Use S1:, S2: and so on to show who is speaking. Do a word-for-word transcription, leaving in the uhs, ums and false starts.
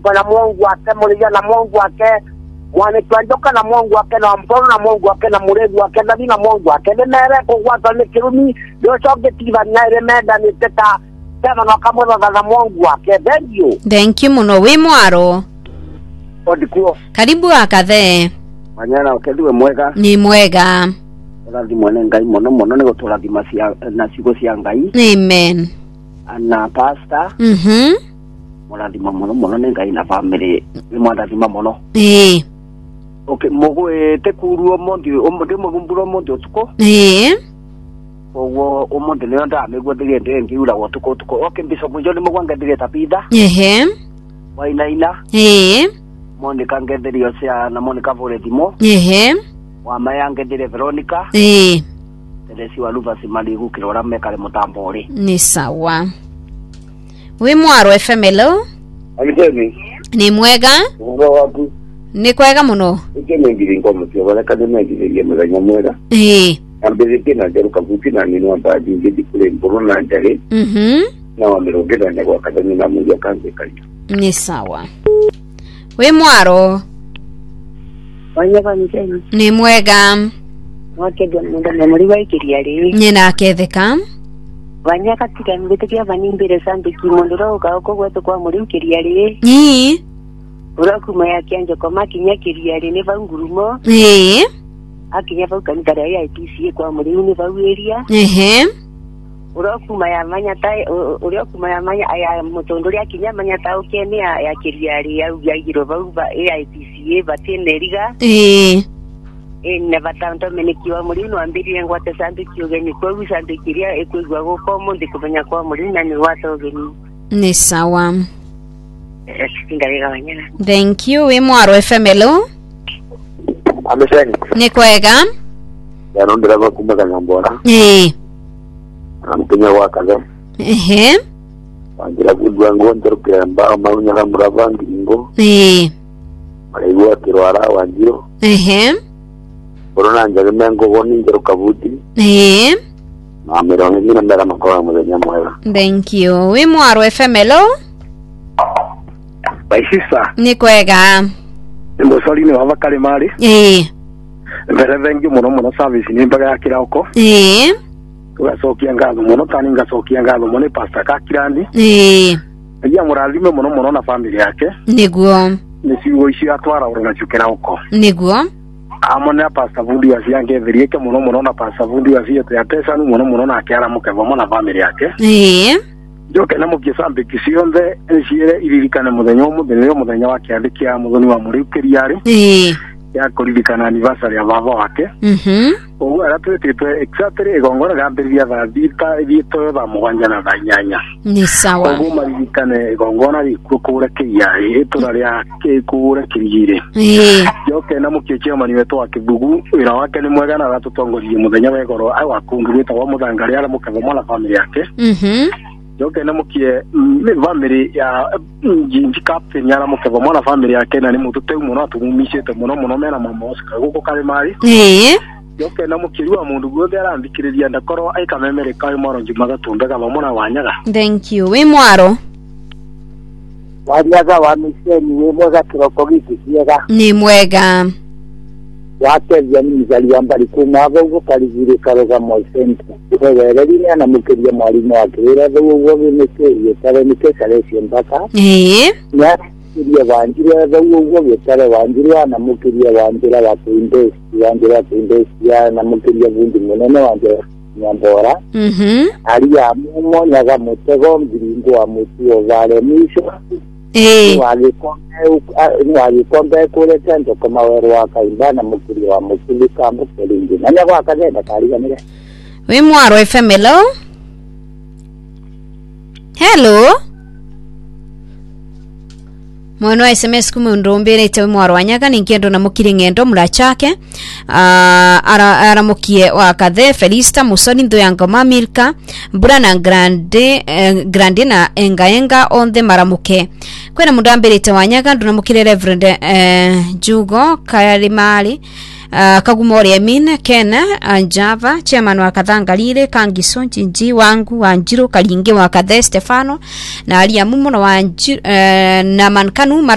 S1: kwa na Mungu wake mulija na Mungu wake mwana twanjoka na Mungu wake na mpono na Mungu wake na muregu wake na na Mungu wake nemere kugwata ni kirumi yocoke tiba naire menda ni teta tena no kamwe na Mungu wake. Thank you.
S2: Thank you muno wi mwaro.
S1: Odikuo.
S2: Karibu akathe.
S1: Manyana ukendiwe mwega.
S2: Ni mwega.
S1: Urathi mwene Ngai muno muno ni guturathima cia na cigo cia Ngai.
S2: Amen.
S1: Ana pastor.
S2: Mhm.
S1: Murathima muno muno ni Ngai na family ni mwathima muno.
S2: Eh.
S1: Okay, mogwe te kuruo mondi omundi mugumburo mondi otuko.
S2: Eh.
S1: Owo omundi le nda megwe digende ngiura otuko otuko. Okay, mbiso munjo ni mugwanga digeta pitha.
S2: Ehe.
S1: Waina ina.
S2: Eh.
S1: Mondi kangetheri ocia na mondi kavore dimo.
S2: Ehe.
S1: Wa mayange dire Veronica.
S2: Eh.
S1: Telesi wa luva simali gukirora mekale mutambo uri.
S2: Ni sawa. Wi mwaro F M hello.
S1: Amiteni.
S2: Ni mwega.
S1: Ngo wapi?
S2: Ni kwega muno.
S1: Ikene ngiri ngo mutyo wala kademe ngiri mwega mwega.
S2: Eh.
S1: Ambere tena jero kabuti na nino ambaji ngidi kule mboro na njare.
S2: Mhm.
S1: Na wamerogeza na kwa kademe na mungu akanze kali.
S2: Ni sawa. Wi mwaro.
S3: Wanyaba niteni.
S2: Ni mwega.
S3: Wakegwa muda na muri waikiriya ri.
S2: Nyina aketheka.
S3: Wanyaka tika ngite kia vanimbere sande kimondoro ukako gweto kwa muri ukiriya ri.
S2: Ni.
S3: Urakuma ya kianje kwa makinya kiriya ri ne vangurumo.
S2: Eh.
S3: Akinya va kanitara ya I P C kwa muri ne vaweria.
S2: Ehe.
S3: Urakuma ya manya tai urakuma ya manya aya mutondori akinya manya ta ukene ya ya kiriya ri ya ugiro va I P C vateneriga.
S2: Eh.
S3: Ene batanto menikiwa muri no ambiri ngwate sandu kiogeni kwa wisandu kiria ekwigwa goko mundi kumenya kwa muri na ni wato geni.
S2: Ni sawa.
S3: Singarega wanyana.
S2: Thank you. We mwaro F M hello.
S1: Ameseni.
S2: Ni kwega.
S1: Ya nondera kwa kumba kanyambora.
S2: Eh.
S1: Ampenya wakaza.
S2: Ehe.
S1: Wangira kudwa ngonto kamba maunya muravangi ngo.
S2: Eh.
S1: Maigwa kirwara wanjiro.
S2: Ehe.
S1: Borona njage mengo goni ngero kabuti.
S2: Eh.
S1: Na merone ngina mbera makoa muthenya mwega.
S2: Thank you. We mwaro F M hello.
S1: Baisisa.
S2: Ni kwega.
S1: Ndo sori ni wava kale mari.
S2: Eh.
S1: Mbere vengi muno muno service ni mbaga yakira uko.
S2: Eh.
S1: Ugasokia ngalo muno tani ngasokia ngalo muno pastor kakirandi.
S2: Eh.
S1: Ya murathime muno muno na family yake.
S2: Niguo.
S1: Ni siwo ici atwara urona chukira uko.
S2: Niguo.
S1: Amone pastor vundi asiange verieke muno muno na pastor vundi asiete ya pesa muno muno na kiara mukevo muno family yake.
S2: Eh.
S1: Joke na mukisambe kisionde ensire iririkana muthenya muthenya muthenya wa kiandikia muthoni wa muri ukiriari.
S2: Eh.
S1: Ya kuririkana anniversary ya baba wake.
S2: Mhm.
S1: Ogo aratwetwe exactly igongora gambiria tha thita thito tha mugwanja na tha inyanya.
S2: Ni sawa.
S1: Ogo maririkane igongora rikukure kiai itura ria kikure kirigire.
S2: Eh.
S1: Joke na mukichia mani wetu wa Kibugu ira wake ni mwega na aratutongoririe muthenya wa igoro ai wakungirita wa muthangari ala mukeva mwana family yake.
S2: Mhm.
S1: Joke na mukie ni family ya jinji captain yala mukeva mwana family yake na ni mutute muno atumumishete muno muno mena mama osika guko kale mari.
S2: Eh.
S1: Joke na mukiriwa mundu gwothe arambikiriria ndakoro aikamemere kai moro njimaga tumbega bamona wanyaga.
S2: Thank you. We mwaro.
S1: Wanyaga wa miseni we mwega kiroko giki kiega.
S2: Ni mwega.
S1: Wake ya mizali ambali kuma bogo kaligire karoga mo center. Wewe rine na mukiria mwalimu wake rero wowe wemeke yetare nike kalesi mbaka.
S2: Eh.
S1: Ya kiria wanjira wowe yetare wanjira na mukiria wanjira wa kuindes wanjira kuindes ya na mukiria vundi munene wanjira nyambora.
S2: Mhm.
S1: Ali ya mumo nyaga mutego mbiringo wa mutio vale misho.
S2: Eh.
S1: Wali kombe wali kombe kule tendo kama wewe wakaimba na mukiri wa mukiri kambo kelingi nanya kwa kazenda kaliga mire.
S2: We mwaro F M hello. Hello. Mwana wa S M S kumundombere ite mwaro wanyaga ninkiendo na mukiri ngendo murachake. Ah uh, ara aramukie wa kadhe Felista Musoni ndo yanga mamilka Brana Grande eh, Grande na enga enga on the maramuke. Kwena mundambere ite wanyaga ndo namukire Reverend eh, Jugo Kayalimali. Uh, Kagumori Emin Kena Anjava chairman wa Kathangalire Kangiso Njinji wangu Wanjiro Kalinge wa Kathe Stefano na Alia Mumo na Wanjiro uh, na Mankanu